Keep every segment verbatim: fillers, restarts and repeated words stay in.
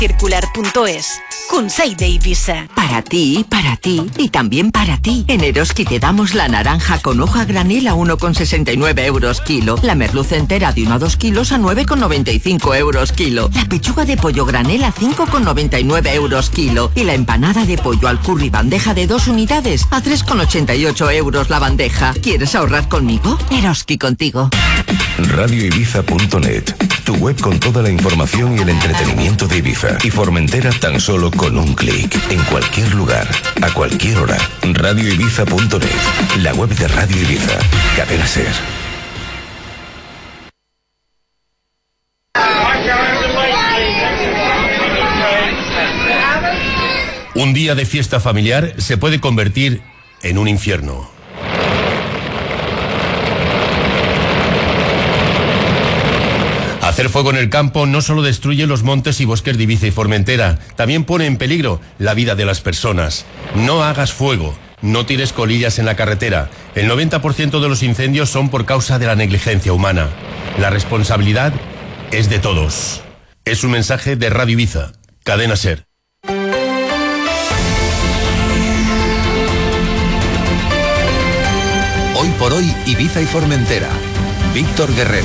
Circular punto es. Consell de Ibiza. Para ti, para ti y también para ti. En Eroski te damos la naranja con hoja granel a uno con sesenta y nueve euros kilo. La merluza entera de uno a dos kilos a nueve con noventa y cinco euros kilo. La pechuga de pollo granel a cinco con noventa y nueve euros kilo. Y la empanada de pollo al curry bandeja de dos unidades a tres con ochenta y ocho euros la bandeja. ¿Quieres ahorrar conmigo? Eroski contigo. radio ibiza punto net, tu web con toda la información y el entretenimiento de Ibiza y Formentera tan solo con un clic, en cualquier lugar, a cualquier hora. radio ibiza punto net, la web de Radio Ibiza, Cadena Ser. Un día de fiesta familiar se puede convertir en un infierno. Hacer fuego en el campo no solo destruye los montes y bosques de Ibiza y Formentera, también pone en peligro la vida de las personas. No hagas fuego, no tires colillas en la carretera. El noventa por ciento de los incendios son por causa de la negligencia humana. La responsabilidad es de todos. Es un mensaje de Radio Ibiza, Cadena Ser. Hoy por hoy, Ibiza y Formentera. Víctor Guerrero.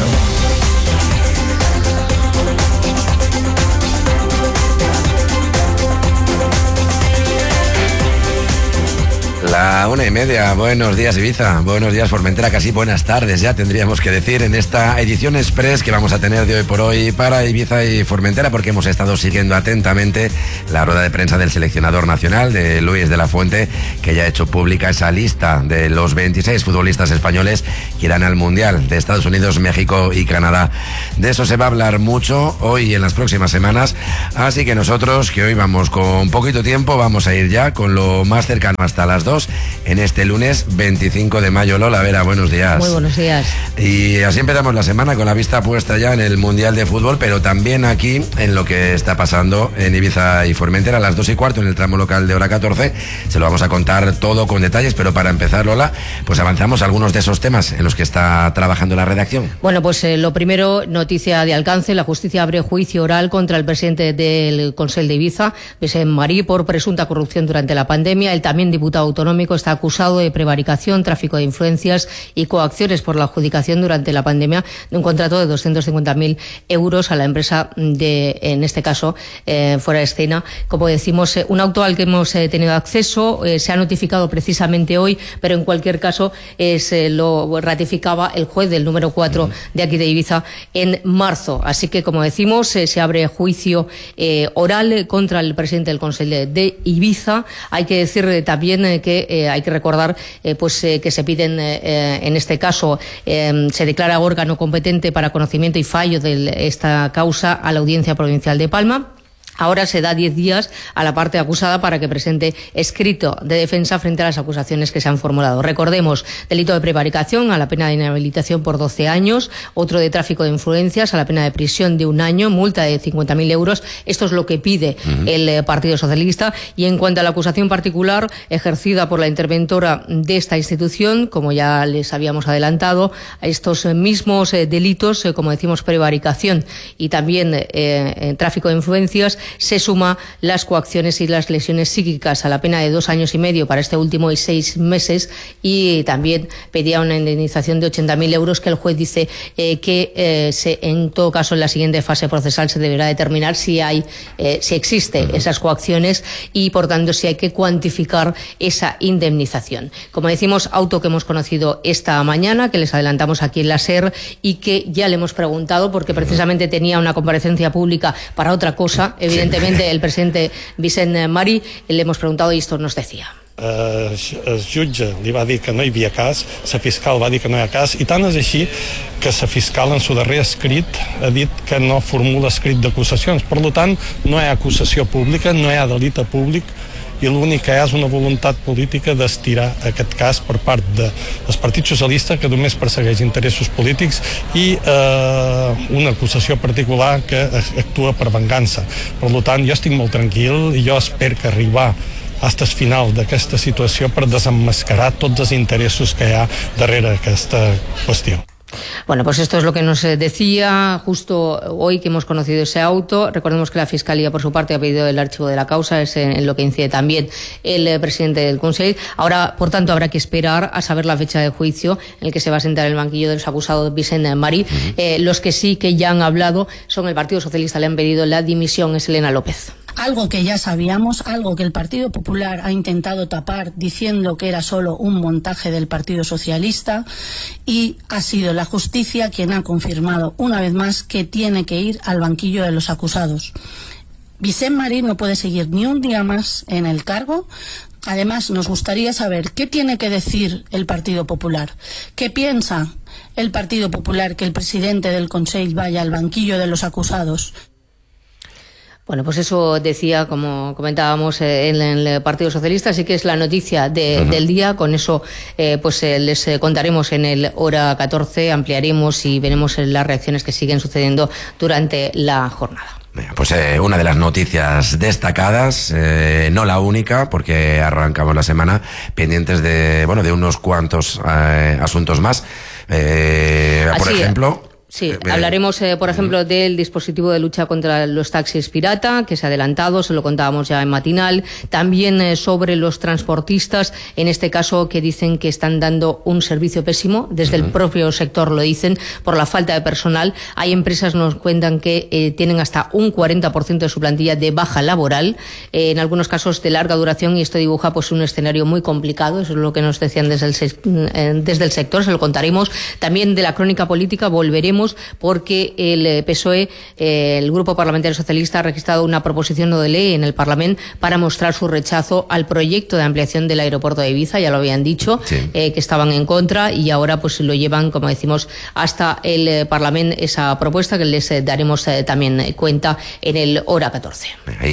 La una y media, buenos días Ibiza, buenos días Formentera, casi buenas tardes ya tendríamos que decir en esta edición express que vamos a tener de hoy por hoy para Ibiza y Formentera, porque hemos estado siguiendo atentamente la rueda de prensa del seleccionador nacional, de Luis de la Fuente, que ya ha hecho pública esa lista de los veintiséis futbolistas españoles que irán al Mundial de Estados Unidos, México y Canadá. De eso se va a hablar mucho hoy y en las próximas semanas, así que nosotros, que hoy vamos con poquito tiempo, vamos a ir ya con lo más cercano hasta las dos en este lunes veinticinco de mayo. Lola Vera, buenos días. Muy buenos días. Y así empezamos la semana con la vista puesta ya en el Mundial de Fútbol, pero también aquí en lo que está pasando en Ibiza y Formentera a las dos y cuarto en el tramo local de hora catorce. Se lo vamos a contar todo con detalles, pero para empezar, Lola, pues avanzamos algunos de esos temas en los que está trabajando la redacción. Bueno, pues eh, lo primero, noticia de alcance: la justicia abre juicio oral contra el presidente del Consell de Ibiza, Vicent Marí, por presunta corrupción durante la pandemia. El también diputado autonómico está acusado de prevaricación, tráfico de influencias y coacciones por la adjudicación durante la pandemia de un contrato de doscientos cincuenta mil euros a la empresa de, en este caso, eh, Fuera de Escena. Como decimos, eh, un auto al que hemos eh, tenido acceso, eh, se ha notificado precisamente hoy, pero en cualquier caso eh, se lo ratificaba el juez del número cuatro de aquí de Ibiza en marzo. Así que, como decimos, eh, se abre juicio eh, oral contra el presidente del Consell de, de Ibiza. Hay que decir eh, también eh, que eh, hay que recordar eh, pues eh, que se piden, eh, en este caso, eh, se declara órgano competente para conocimiento y fallo de esta causa a la Audiencia Provincial de Palma. Ahora se da diez días a la parte acusada para que presente escrito de defensa frente a las acusaciones que se han formulado. Recordemos, delito de prevaricación a la pena de inhabilitación por doce años, otro de tráfico de influencias a la pena de prisión de un año, multa de cincuenta mil euros. Esto es lo que pide uh-huh. el eh, Partido Socialista. Y en cuanto a la acusación particular ejercida por la interventora de esta institución, como ya les habíamos adelantado, a estos mismos eh, delitos, eh, como decimos, prevaricación y también eh, eh, tráfico de influencias, se suma las coacciones y las lesiones psíquicas a la pena de dos años y medio para este último y seis meses, y también pedía una indemnización de ochenta mil euros que el juez dice eh, que eh, se, en todo caso en la siguiente fase procesal se deberá determinar si hay eh, si existe esas coacciones y por tanto si hay que cuantificar esa indemnización. Como decimos, auto que hemos conocido esta mañana, que les adelantamos aquí en la SER y que ya le hemos preguntado porque precisamente tenía una comparecencia pública para otra cosa. Evidentemente, el presidente Vicent Marí, le hemos preguntado y esto nos decía. El jutge li va dir que no hi havia cas, la fiscal va dir que no hi ha cas, i tant és així que la fiscal en el darrer escrit ha dit que no formula escrit d'acusacions. Per tant, no hi ha acusació pública, no hi ha delicte públic, i l'únic que hi ha és una voluntat política d'estirar aquest cas per part del Partit Socialista, que només persegueix interessos polítics, i eh, una acusació particular que actua per vengança. Per tant, jo estic molt tranquil i jo espero que arribar fins al final d'aquesta situació per desemmascarar tots els interessos que hi ha darrere aquesta qüestió. Bueno, pues esto es lo que nos decía justo hoy que hemos conocido ese auto. Recordemos que la Fiscalía, por su parte, ha pedido el archivo de la causa, es en lo que incide también el presidente del Consejo. Ahora, por tanto, habrá que esperar a saber la fecha de juicio en el que se va a sentar el banquillo de los acusados Vicente Marí. Uh-huh. Eh, los que sí que ya han hablado son el Partido Socialista, le han pedido la dimisión, es Elena López. Algo que ya sabíamos, algo que el Partido Popular ha intentado tapar diciendo que era solo un montaje del Partido Socialista, y ha sido la justicia quien ha confirmado una vez más que tiene que ir al banquillo de los acusados. Vicent Marí no puede seguir ni un día más en el cargo. Además, nos gustaría saber qué tiene que decir el Partido Popular. ¿Qué piensa el Partido Popular que el presidente del Consell vaya al banquillo de los acusados? Bueno, pues eso decía, como comentábamos, eh, en el Partido Socialista, así que es la noticia de, uh-huh. del día. Con eso eh, pues eh, les eh, contaremos en el hora catorce, ampliaremos y veremos eh, las reacciones que siguen sucediendo durante la jornada. Pues eh, una de las noticias destacadas, eh, no la única, porque arrancamos la semana pendientes de, bueno, de unos cuantos eh, asuntos más. Eh, por ejemplo... Sí, hablaremos, eh, por ejemplo, del dispositivo de lucha contra los taxis pirata, que se ha adelantado, se lo contábamos ya en matinal. También eh, sobre los transportistas, en este caso, que dicen que están dando un servicio pésimo. Desde uh-huh. el propio sector lo dicen, por la falta de personal. Hay empresas, nos cuentan, que eh, tienen hasta un cuarenta por ciento de su plantilla de baja laboral, eh, en algunos casos de larga duración, y esto dibuja pues un escenario muy complicado. Eso es lo que nos decían desde el, eh, desde el sector, se lo contaremos. También de la crónica política volveremos, porque el P S O E, eh, el Grupo Parlamentario Socialista, ha registrado una proposición no de ley en el Parlamento para mostrar su rechazo al proyecto de ampliación del aeropuerto de Ibiza. Ya lo habían dicho, sí. eh, que estaban en contra, y ahora pues lo llevan, como decimos, hasta el eh, Parlamento, esa propuesta, que les eh, daremos eh, también cuenta en el hora catorce.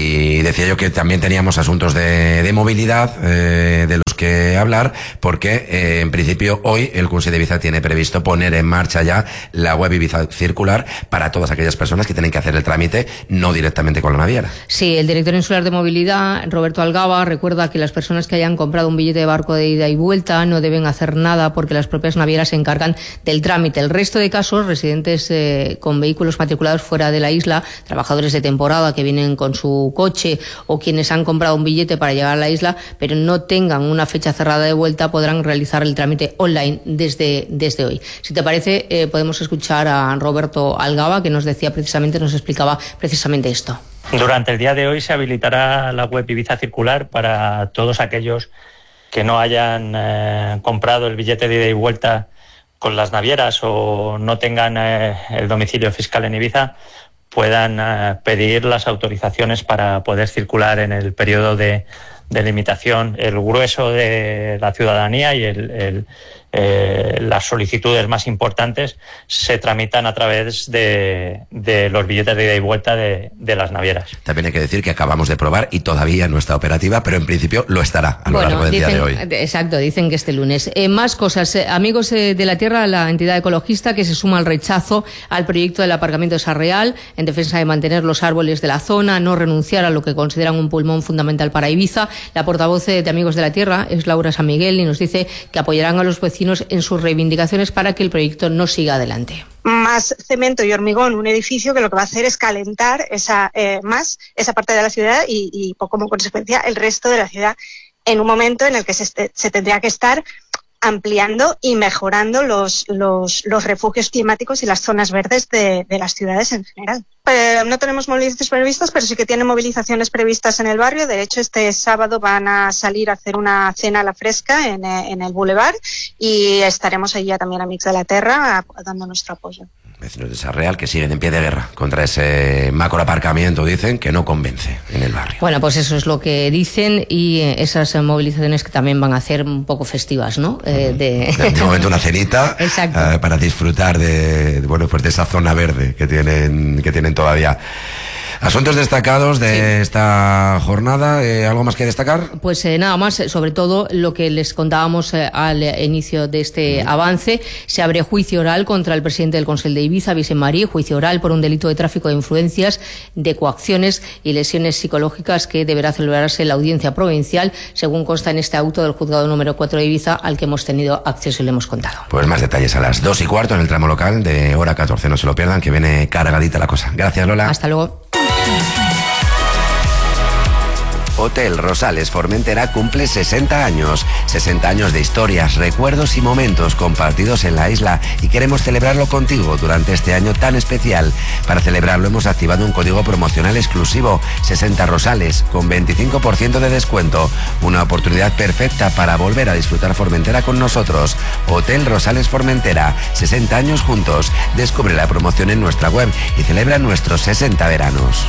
Y decía yo que también teníamos asuntos de, de movilidad eh, de los que hablar, porque eh, en principio hoy el Consejo de Ibiza tiene previsto poner en marcha ya la web Ibiza Circular para todas aquellas personas que tienen que hacer el trámite no directamente con la naviera. Sí, el director insular de movilidad, Roberto Algaba, recuerda que las personas que hayan comprado un billete de barco de ida y vuelta no deben hacer nada, porque las propias navieras se encargan del trámite. El resto de casos, residentes eh, con vehículos matriculados fuera de la isla, trabajadores de temporada que vienen con su coche, o quienes han comprado un billete para llegar a la isla pero no tengan una fecha cerrada de vuelta, podrán realizar el trámite online desde, desde hoy. Si te parece, eh, podemos escuchar a Roberto Algaba, que nos decía precisamente, nos explicaba precisamente esto. Durante el día de hoy se habilitará la web Ibiza Circular para todos aquellos que no hayan eh, comprado el billete de ida y vuelta con las navieras o no tengan eh, el domicilio fiscal en Ibiza, puedan eh, pedir las autorizaciones para poder circular en el periodo de, de limitación. El grueso de la ciudadanía y el, el Eh, las solicitudes más importantes se tramitan a través de, de los billetes de ida y vuelta de, de las navieras. También hay que decir que acabamos de probar y todavía no está operativa, pero en principio lo estará a lo bueno, largo del dicen, día de hoy. Exacto, dicen que este lunes. Eh, más cosas. Eh, amigos eh, de la Tierra, la entidad ecologista que se suma al rechazo al proyecto del aparcamiento de Sarreal, en defensa de mantener los árboles de la zona, no renunciar a lo que consideran un pulmón fundamental para Ibiza. La portavoz de Amigos de la Tierra es Laura San Miguel, y nos dice que apoyarán a los vecinos en sus reivindicaciones para que el proyecto no siga adelante. Más cemento y hormigón, un edificio que lo que va a hacer es calentar esa eh, más esa parte de la ciudad y, y como consecuencia el resto de la ciudad, en un momento en el que se, se tendría que estar ampliando y mejorando los, los, los refugios climáticos y las zonas verdes de, de las ciudades en general. Eh, no tenemos movilizaciones previstas, pero sí que tienen movilizaciones previstas en el barrio. De hecho, este sábado van a salir a hacer una cena a la fresca en, en el Boulevard, y estaremos allí también a Amics de la Tierra dando nuestro apoyo. Vecinos de Sarreal que siguen en pie de guerra contra ese macroaparcamiento, dicen, que no convence en el barrio. Bueno, pues eso es lo que dicen, y esas movilizaciones que también van a hacer un poco festivas, ¿no? Eh, de... de momento una cenita uh, para disfrutar de, bueno, pues de esa zona verde que tienen, que tienen todavía Asuntos destacados de sí. esta jornada, eh, ¿algo más que destacar? Pues eh, nada más, sobre todo lo que les contábamos eh, al inicio de este uh-huh. avance. Se abre juicio oral contra el presidente del Consell de Ibiza, Vicent Marí, juicio oral por un delito de tráfico de influencias, de coacciones y lesiones psicológicas que deberá celebrarse en la audiencia provincial, según consta en este auto del juzgado número cuatro de Ibiza, al que hemos tenido acceso y le hemos contado. Pues más detalles a las dos y cuarto en el tramo local de hora catorce, no se lo pierdan, que viene cargadita la cosa. Gracias, Lola. Hasta luego. Hotel Rosales Formentera cumple sesenta años. sesenta años de historias, recuerdos y momentos compartidos en la isla, y queremos celebrarlo contigo durante este año tan especial. Para celebrarlo hemos activado un código promocional exclusivo, sesenta Rosales, con veinticinco por ciento de descuento. Una oportunidad perfecta para volver a disfrutar Formentera con nosotros. Hotel Rosales Formentera, sesenta años juntos. Descubre la promoción en nuestra web y celebra nuestros sesenta veranos.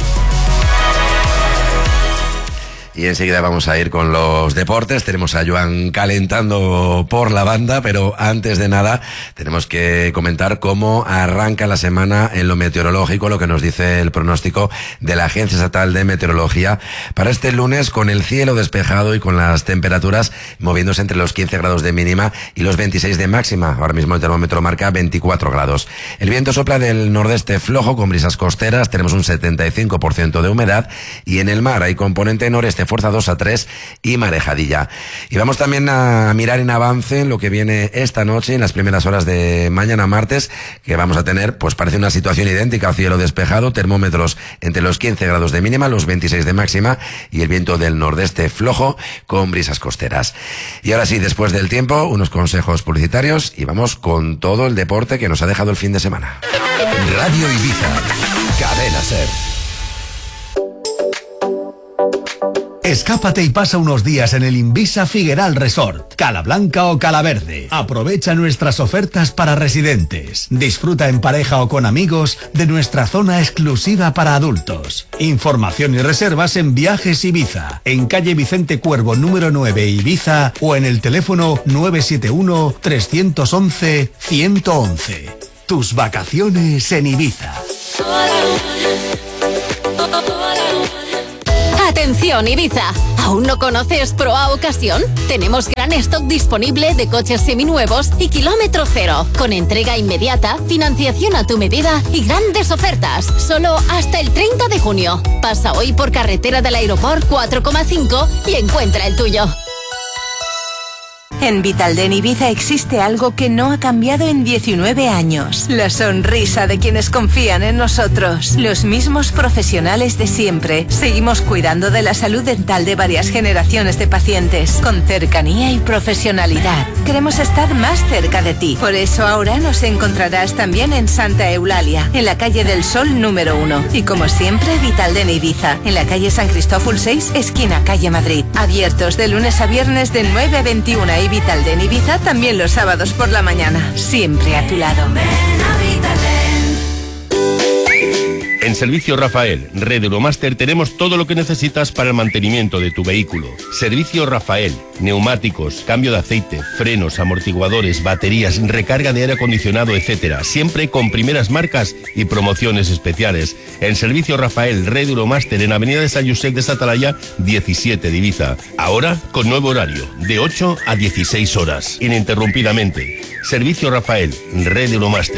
Y enseguida vamos a ir con los deportes. Tenemos a Joan calentando por la banda, pero antes de nada tenemos que comentar cómo arranca la semana en lo meteorológico, lo que nos dice el pronóstico de la Agencia Estatal de Meteorología para este lunes, con el cielo despejado y con las temperaturas moviéndose entre los quince grados de mínima y los veintiséis de máxima. Ahora mismo el termómetro marca veinticuatro grados. El viento sopla del nordeste flojo con brisas costeras, tenemos un setenta y cinco por ciento de humedad, y en el mar hay componente noreste fuerza dos a tres y marejadilla. Y vamos también a mirar en avance lo que viene esta noche, en las primeras horas de mañana martes, que vamos a tener, pues parece una situación idéntica, cielo despejado, termómetros entre los quince grados de mínima, los veintiséis de máxima, y el viento del nordeste flojo con brisas costeras. Y ahora sí, después del tiempo, unos consejos publicitarios y vamos con todo el deporte que nos ha dejado el fin de semana. Radio Ibiza, Cadena Ser. Escápate y pasa unos días en el Invisa Figueral Resort, Cala Blanca o Cala Verde. Aprovecha nuestras ofertas para residentes. Disfruta en pareja o con amigos de nuestra zona exclusiva para adultos. Información y reservas en Viajes Ibiza, en calle Vicente Cuervo número nueve Ibiza, o en el teléfono nueve siete uno, tres uno uno, uno uno uno. Tus vacaciones en Ibiza. Atención Ibiza, ¿aún no conoces Proa Ocasión? Tenemos gran stock disponible de coches seminuevos y kilómetro cero, con entrega inmediata, financiación a tu medida y grandes ofertas, solo hasta el treinta de junio. Pasa hoy por carretera del Aeroport cuatro coma cinco y encuentra el tuyo. En Vitalden Ibiza existe algo que no ha cambiado en diecinueve años. La sonrisa de quienes confían en nosotros. Los mismos profesionales de siempre. Seguimos cuidando de la salud dental de varias generaciones de pacientes, con cercanía y profesionalidad. Queremos estar más cerca de ti. Por eso ahora nos encontrarás también en Santa Eulalia, en la calle del Sol número uno. Y como siempre, Vitalden Ibiza, en la calle San Cristóbal seis, esquina calle Madrid. Abiertos de lunes a viernes de nueve a veintiuna y Vitalden Ibiza también los sábados por la mañana. Siempre a tu lado. En Servicio Rafael, Red Euromaster, tenemos todo lo que necesitas para el mantenimiento de tu vehículo. Servicio Rafael, neumáticos, cambio de aceite, frenos, amortiguadores, baterías, recarga de aire acondicionado, etcétera. Siempre con primeras marcas y promociones especiales. En Servicio Rafael, Red Euromaster, en Avenida de San Josep de Satalaya, diecisiete de Ibiza. Ahora con nuevo horario, de ocho a dieciséis horas, ininterrumpidamente. Servicio Rafael, Red Euromaster.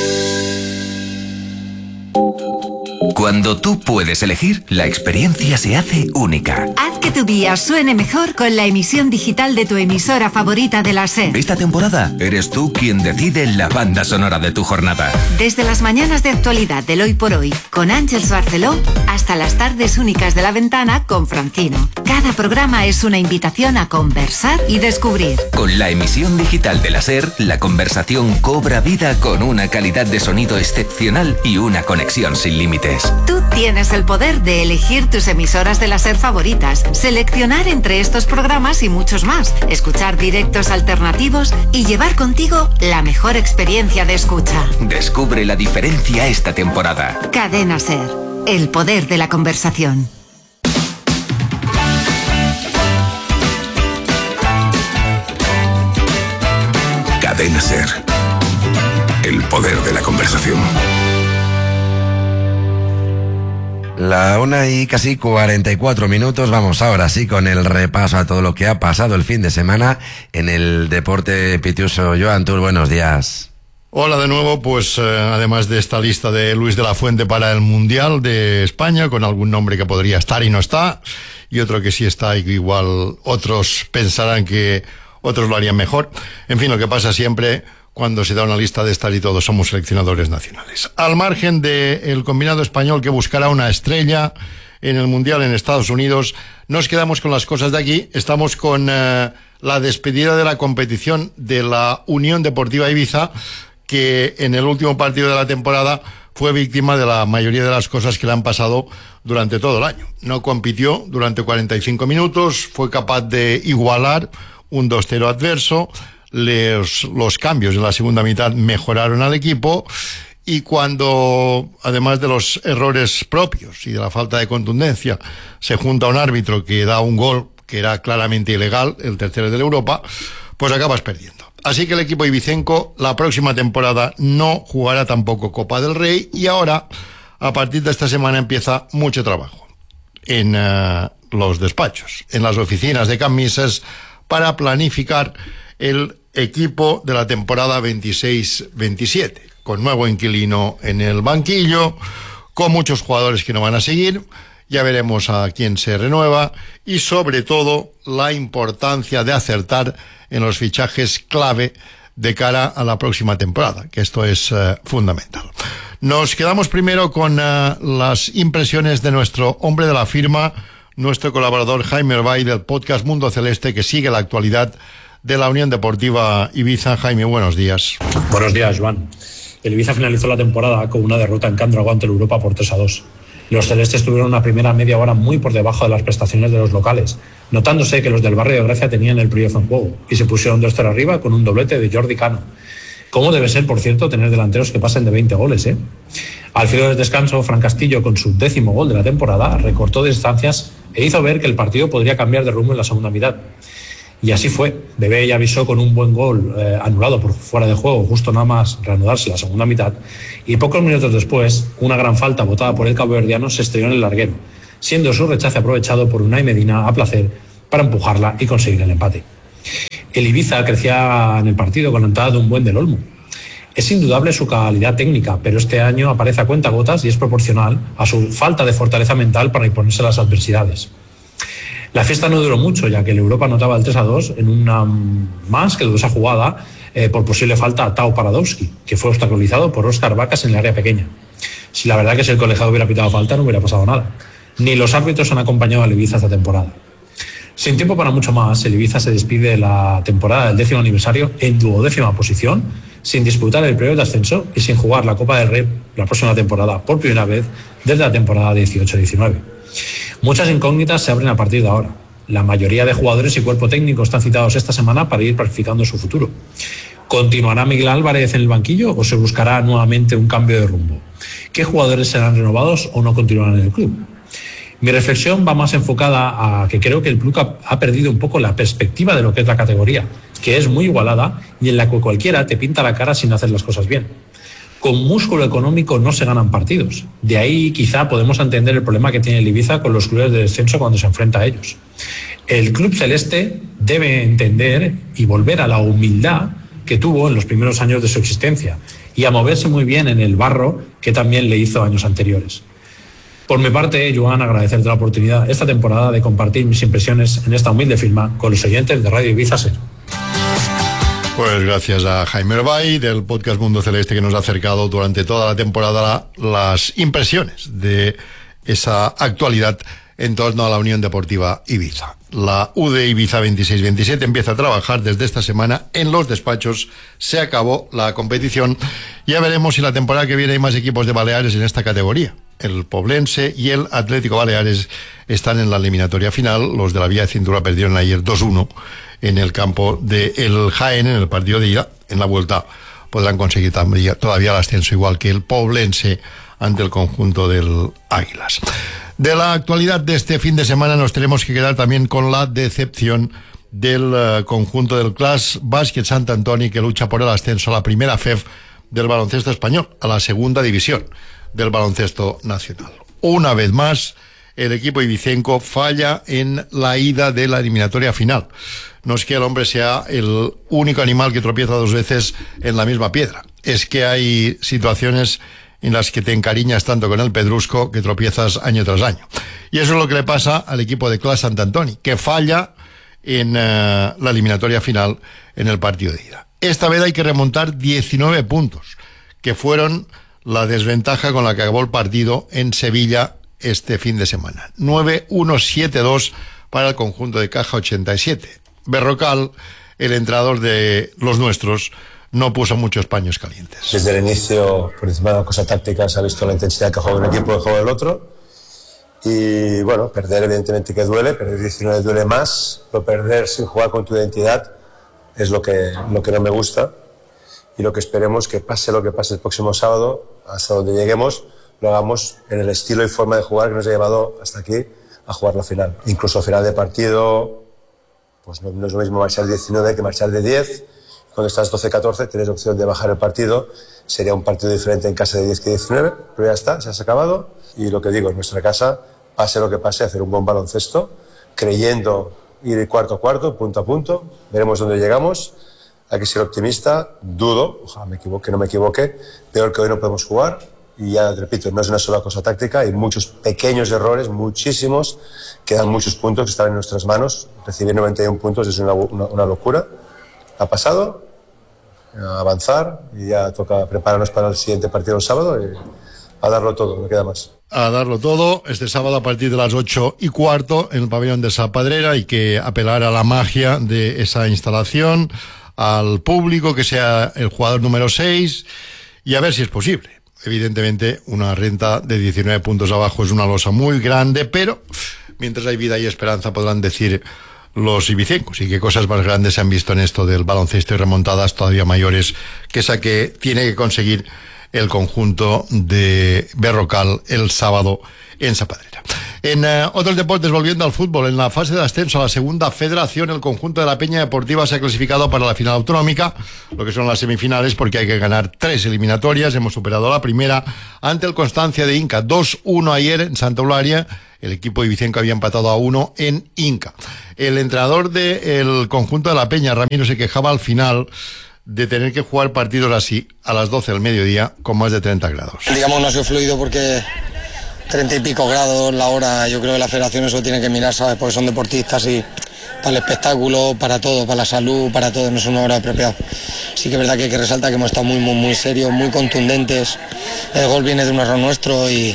Cuando tú puedes elegir, la experiencia se hace única. Haz que tu día suene mejor con la emisión digital de tu emisora favorita de la SER. Esta temporada eres tú quien decide la banda sonora de tu jornada. Desde las mañanas de actualidad del Hoy por Hoy con Ángels Barceló hasta las tardes únicas de La Ventana con Francino. Cada programa es una invitación a conversar y descubrir. Con la emisión digital de la SER, la conversación cobra vida con una calidad de sonido excepcional y una conexión sin límites. Tú tienes el poder de elegir tus emisoras de la SER favoritas, seleccionar entre estos programas y muchos más, escuchar directos alternativos y llevar contigo la mejor experiencia de escucha. Descubre la diferencia esta temporada. Cadena SER, el poder de la conversación. Cadena SER, el poder de la conversación. La una y casi cuarenta y cuatro minutos. Vamos ahora sí con el repaso a todo lo que ha pasado el fin de semana en el deporte pitiuso. Joan Tur, buenos días. Hola de nuevo, pues eh, además de esta lista de Luis de la Fuente para el Mundial de España, con algún nombre que podría estar y no está, y otro que sí está y que igual otros pensarán que otros lo harían mejor. En fin, lo que pasa siempre cuando se da una lista de estas y todos somos seleccionadores nacionales. Al margen del combinado español que buscará una estrella en el Mundial en Estados Unidos, nos quedamos con las cosas de aquí. Estamos con eh, la despedida de la competición de la Unión Deportiva Ibiza, que en el último partido de la temporada fue víctima de la mayoría de las cosas que le han pasado durante todo el año. No compitió durante cuarenta y cinco minutos, fue capaz de igualar un dos cero adverso. Les, los cambios en la segunda mitad mejoraron al equipo, y cuando, además de los errores propios y de la falta de contundencia, se junta un árbitro que da un gol que era claramente ilegal, el tercero de la Europa, pues acabas perdiendo. Así que el equipo ibicenco la próxima temporada no jugará tampoco Copa del Rey, y ahora, a partir de esta semana, empieza mucho trabajo en uh, los despachos, en las oficinas de Can Misses, para planificar el equipo de la temporada veintiséis veintisiete, con nuevo inquilino en el banquillo, con muchos jugadores que no van a seguir. Ya veremos a quién se renueva, y sobre todo la importancia de acertar en los fichajes clave de cara a la próxima temporada, que esto es uh, fundamental. Nos quedamos primero con uh, las impresiones de nuestro hombre de la firma, nuestro colaborador Jaime Herbay del podcast Mundo Celeste, que sigue la actualidad de la Unión Deportiva Ibiza. Jaime, buenos días. Buenos días, Joan. El Ibiza finalizó la temporada con una derrota en Candrago ante el Europa por tres a dos. Los celestes tuvieron una primera media hora muy por debajo de las prestaciones de los locales, notándose que los del barrio de Gracia tenían el playoff en juego, y se pusieron dos cero arriba con un doblete de Jordi Cano. ¿Cómo debe ser, por cierto, tener delanteros que pasen de veinte goles, eh? Al filo del descanso, Fran Castillo, con su décimo gol de la temporada, recortó distancias e hizo ver que el partido podría cambiar de rumbo en la segunda mitad. Y así fue. Bebé ya avisó con un buen gol eh, anulado por fuera de juego, justo nada más reanudarse la segunda mitad, y pocos minutos después, una gran falta botada por el caboverdiano se estrelló en el larguero, siendo su rechace aprovechado por Unai Medina a placer para empujarla y conseguir el empate. El Ibiza crecía en el partido con la entrada de un buen Del Olmo. Es indudable su calidad técnica, pero este año aparece a cuentagotas y es proporcional a su falta de fortaleza mental para imponerse a las adversidades. La fiesta no duró mucho, ya que el Europa anotaba el tres a dos en una más que dudosa jugada eh, por posible falta a Tao Paradowski, que fue obstaculizado por Óscar Vacas en el área pequeña. Si la verdad que si el colegiado hubiera pitado falta no hubiera pasado nada. Ni los árbitros han acompañado al Ibiza esta temporada. Sin tiempo para mucho más, el Ibiza se despide de la temporada del décimo aniversario en duodécima posición, sin disputar el periodo de ascenso y sin jugar la Copa del Rey la próxima temporada por primera vez desde la temporada dieciocho diecinueve. Muchas incógnitas se abren a partir de ahora. La mayoría de jugadores y cuerpo técnico están citados esta semana para ir planificando su futuro. ¿Continuará Miguel Álvarez en el banquillo o se buscará nuevamente un cambio de rumbo? ¿Qué jugadores serán renovados o no continuarán en el club? Mi reflexión va más enfocada a que creo que el club ha perdido un poco la perspectiva de lo que es la categoría, que es muy igualada y en la que cualquiera te pinta la cara sin hacer las cosas bien. Con músculo económico no se ganan partidos. De ahí quizá podemos entender el problema que tiene el Ibiza con los clubes de descenso cuando se enfrenta a ellos. El club celeste debe entender y volver a la humildad que tuvo en los primeros años de su existencia y a moverse muy bien en el barro que también le hizo años anteriores. Por mi parte, Joan, agradecerte la oportunidad esta temporada de compartir mis impresiones en esta humilde firma con los oyentes de Radio Ibiza Ser. Pues gracias a Jaime Herbay del podcast Mundo Celeste, que nos ha acercado durante toda la temporada las impresiones de esa actualidad en torno a la Unión Deportiva Ibiza. La U D Ibiza veintiséis veintisiete empieza a trabajar desde esta semana en los despachos. Se acabó la competición. Ya veremos si la temporada que viene hay más equipos de Baleares en esta categoría. El Poblense y el Atlético Baleares están en la eliminatoria final. Los de la Vía de Cintura perdieron ayer dos uno en el campo del Jaén, en el partido de ida. En la vuelta podrán conseguir todavía el ascenso, igual que el Poblense ante el conjunto del Águilas. De la actualidad de este fin de semana nos tenemos que quedar también con la decepción del uh, conjunto del Clas Bàsquet Sant Antoni, que lucha por el ascenso a la primera F E F del baloncesto español, a la segunda división del baloncesto nacional. Una vez más, el equipo ibicenco falla en la ida de la eliminatoria final. No es que el hombre sea el único animal que tropieza dos veces en la misma piedra. Es que hay situaciones en las que te encariñas tanto con el pedrusco que tropiezas año tras año. Y eso es lo que le pasa al equipo de Clas Sant Antoni, que falla en uh, la eliminatoria final en el partido de ida. Esta vez hay que remontar diecinueve puntos, que fueron la desventaja con la que acabó el partido en Sevilla este fin de semana. nueve uno siete dos para el conjunto de Caja ochenta y siete. Berrocal, el entrenador de los nuestros, no puso muchos paños calientes. Desde el inicio, por encima de la cosa táctica, se ha visto la intensidad que juega un equipo y el juego del otro. Y bueno, perder evidentemente que duele, perder diecinueve duele más, pero perder sin jugar con tu identidad es lo que, lo que no me gusta. Y lo que esperemos que pase lo que pase el próximo sábado, hasta donde lleguemos, lo hagamos en el estilo y forma de jugar que nos ha llevado hasta aquí a jugar la final. Incluso final de partido, pues no, no es lo mismo marchar diecinueve que marchar de diez. Cuando estás doce catorce tienes opción de bajar el partido. Sería un partido diferente en casa de diez que diecinueve, pero ya está, se ha acabado. Y lo que digo, en nuestra casa, pase lo que pase, hacer un buen baloncesto, creyendo ir cuarto a cuarto, punto a punto. Veremos dónde llegamos. Hay que ser optimista, dudo, ojalá me equivoque, no me equivoque. Peor que hoy no podemos jugar. Y ya repito, no es una sola cosa táctica, hay muchos pequeños errores, muchísimos, que dan muchos puntos que están en nuestras manos. Recibir noventa y uno puntos es una, una, una locura. Ha pasado, a avanzar, y ya toca prepararnos para el siguiente partido el sábado y a darlo todo, no queda más. A darlo todo, este sábado a partir de las ocho y cuarto en el pabellón de Sapadrera. Hay que apelar a la magia de esa instalación, al público, que sea el jugador número seis, y a ver si es posible. Evidentemente, una renta de diecinueve puntos abajo es una losa muy grande, pero mientras hay vida y esperanza, podrán decir los ibicencos, y qué cosas más grandes se han visto en esto del baloncesto y remontadas todavía mayores que esa que tiene que conseguir el conjunto de Berrocal el sábado en Sapadrera. En uh, otros deportes, volviendo al fútbol, en la fase de ascenso a la segunda federación, el conjunto de la Peña Deportiva se ha clasificado para la final autonómica, lo que son las semifinales, porque hay que ganar tres eliminatorias. Hemos superado la primera ante el Constancia de Inca, dos uno ayer en Santa Eulalia. El equipo ibicenco había empatado a uno en Inca. El entrenador del conjunto de la Peña, Ramiro, se quejaba al final de tener que jugar partidos así a las doce del mediodía con más de treinta grados. Digamos, no ha sido fluido porque treinta y pico grados la hora. Yo creo que la federación eso tiene que mirar, ¿sabes? Porque son deportistas y para el espectáculo, para todo, para la salud, para todo, no es una hora apropiada. Sí que es verdad que hay que resaltar que hemos estado muy, muy, muy serios, muy contundentes. El gol viene de un error nuestro y,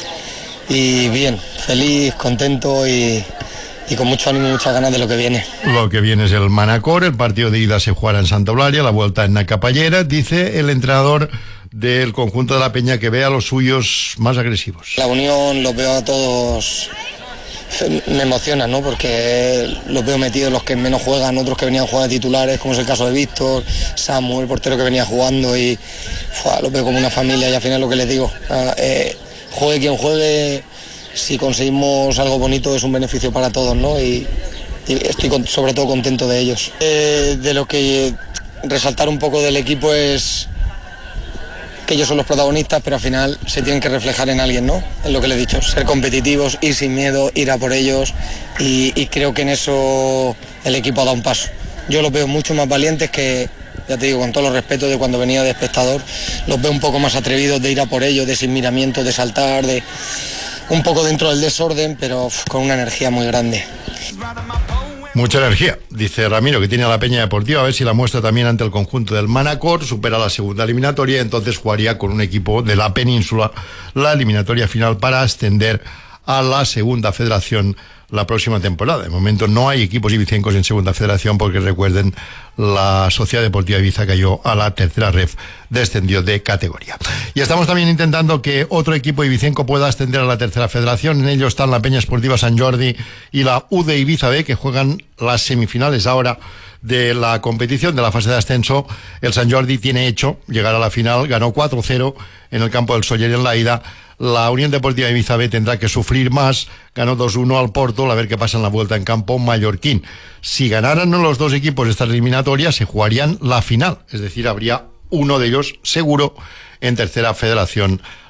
y bien, feliz, contento y, y con mucho ánimo y muchas ganas de lo que viene. Lo que viene es el Manacor. El partido de ida se jugará en Santa Eulalia, la vuelta en Nacapallera. Dice el entrenador del conjunto de la Peña que ve a los suyos más agresivos. La unión, los veo a todos, me emociona, ¿no? Porque los veo metidos, los que menos juegan, otros que venían jugando de titulares, como es el caso de Víctor, Samu, el portero que venía jugando, y fua, los veo como una familia. Y al final lo que les digo, eh, juegue quien juegue, si conseguimos algo bonito es un beneficio para todos, ¿no? Y, y estoy con, sobre todo contento de ellos. Eh, de lo que resaltar un poco del equipo es que ellos son los protagonistas, pero al final se tienen que reflejar en alguien, ¿no? Es lo que les he dicho, ser competitivos, ir sin miedo, ir a por ellos, y, y creo que en eso el equipo ha dado un paso. Yo los veo mucho más valientes que, ya te digo, con todo los respeto de cuando venía de espectador, los veo un poco más atrevidos de ir a por ellos, de sin miramiento, de saltar, de un poco dentro del desorden, pero uf, con una energía muy grande. Mucha energía, dice Ramiro, que tiene a la Peña Deportiva, a ver si la muestra también ante el conjunto del Manacor, supera la segunda eliminatoria, entonces jugaría con un equipo de la península la eliminatoria final para ascender a la segunda federación la próxima temporada. De momento no hay equipos ibicencos en segunda federación porque, recuerden, la Sociedad Deportiva Ibiza cayó a la tercera ref, descendió de categoría. Y estamos también intentando que otro equipo ibicenco pueda ascender a la tercera federación. En ello están la Peña Esportiva Sant Jordi y la U D Ibiza B, que juegan las semifinales ahora de la competición de la fase de ascenso. El Sant Jordi tiene hecho llegar a la final, ganó cuatro cero en el campo del Soller en la ida. La Unión Deportiva Ibiza B tendrá que sufrir más, ganó dos uno al Porto, a ver qué pasa en la vuelta en campo mallorquín. Si ganaran los dos equipos estas eliminatorias, se jugarían la final, es decir, habría uno de ellos seguro en tercera federación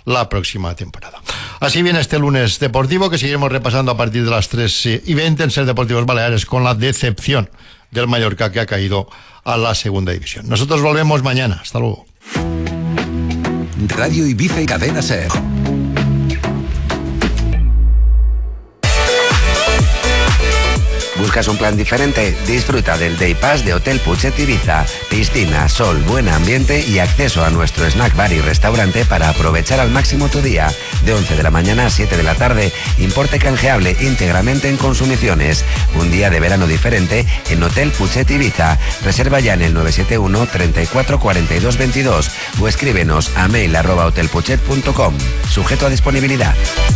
la próxima temporada. Así viene este lunes deportivo, que seguiremos repasando a partir de las tres y veinte en Ser Deportivos Baleares, con la decepción del Mallorca, que ha caído a la segunda división. Nosotros volvemos mañana. Hasta luego. Radio Ibiza y Cadena Ser. ¿Buscas un plan diferente? Disfruta del Day Pass de Hotel Puchet Ibiza. Piscina, sol, buen ambiente y acceso a nuestro snack bar y restaurante para aprovechar al máximo tu día. De once de la mañana a siete de la tarde, importe canjeable íntegramente en consumiciones. Un día de verano diferente en Hotel Puchet Ibiza. Reserva ya en el nueve siete uno, treinta y cuatro, cuarenta y dos, veintidós o escríbenos a mail arroba hotelpuchet punto com. Sujeto a disponibilidad.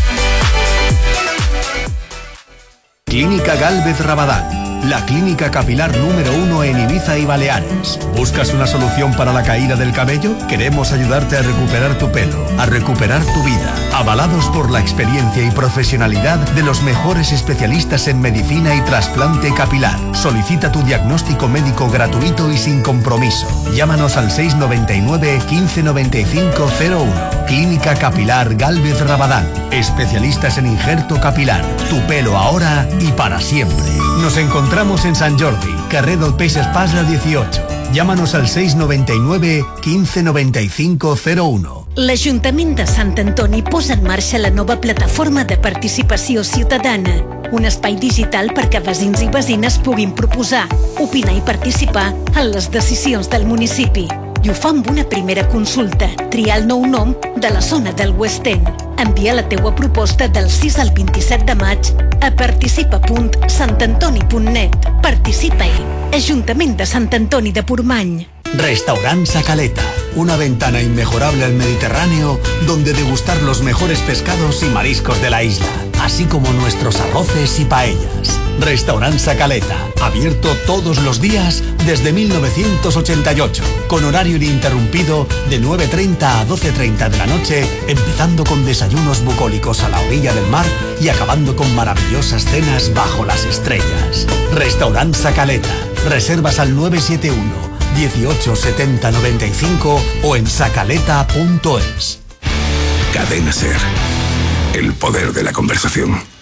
Clínica Gálvez Rabadán, la clínica capilar número uno en Ibiza y Baleares. ¿Buscas una solución para la caída del cabello? Queremos ayudarte a recuperar tu pelo, a recuperar tu vida. Avalados por la experiencia y profesionalidad de los mejores especialistas en medicina y trasplante capilar. Solicita tu diagnóstico médico gratuito y sin compromiso. Llámanos al seis noventa y nueve, quince noventa y cinco cero uno. Clínica Capilar Gálvez Rabadán. Especialistas en injerto capilar. Tu pelo ahora y para siempre. Nos encontramos en Sant Jordi, carrer del Peix Espasa dieciocho. Llámanos al seis noventa y nueve, quince noventa y cinco cero uno. L'Ajuntament de Sant Antoni posa en marxa la nova plataforma de participació ciutadana. Un espai digital perquè veïns i veïnes puguin proposar, opinar i participar en les decisions del municipi. I ho fa amb una primera consulta, triar el nou nom de la zona del West End. Envia la teua proposta del sis al vint-i-set de maig a participa punt sant antoni punt net. Participa-hi. Ajuntament de Sant Antoni de Portmany. Restaurant Sacaleta, una ventana inmejorable al Mediterráneo donde degustar los mejores pescados y mariscos de la isla, así como nuestros arroces y paellas. Restaurant Sacaleta, abierto todos los días desde mil novecientos ochenta y ocho, con horario ininterrumpido de nueve treinta a doce treinta de la noche, empezando con desayunos bucólicos a la orilla del mar y acabando con maravillosas cenas bajo las estrellas. Restaurant Sacaleta, reservas al nueve siete uno, dieciocho setenta noventa y cinco o en sacaleta punto es. Cadena Ser. El poder de la conversación.